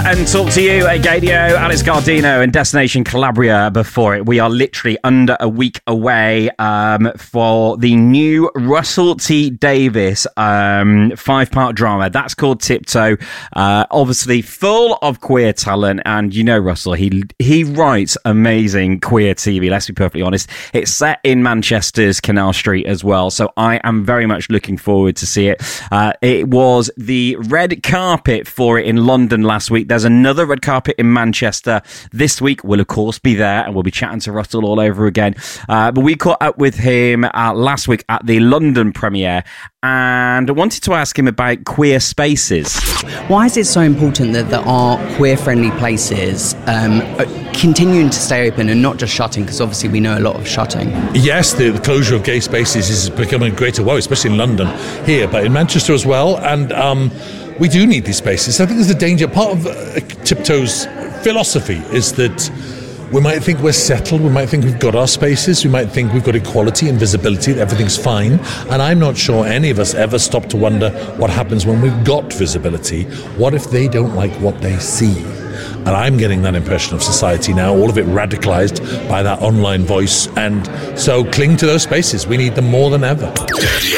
and Talk to You, Gadio, Alex Gardino and Destination Calabria before it. We are literally under a week away for the new Russell T Davies 5-part drama. That's called Tiptoe. Obviously full of queer talent, and you know Russell, he writes amazing queer TV, let's be perfectly honest. It's set in Manchester's Canal Street as well, so I am very much looking forward to see it. It was the red carpet for it in London last week. There's another red carpet in Manchester this week. We'll of course be there, and we'll be chatting to Russell all over again. But we caught up with him last week at the London premiere, and I wanted to ask him about queer spaces. Why is it so important that there are queer-friendly places continuing to stay open and not just shutting? Because obviously we know a lot of shutting. Yes, the closure of gay spaces is becoming a greater worry, especially in London here, but in Manchester as well. And we do need these spaces. I think there's a danger. Part of Tiptoe's philosophy is that we might think we're settled, we might think we've got our spaces, we might think we've got equality and visibility, that everything's fine. And I'm not sure any of us ever stop to wonder what happens when we've got visibility. What if they don't like what they see? And I'm getting that impression of society now, all of it radicalized by that online voice. And so cling to those spaces. We need them more than ever.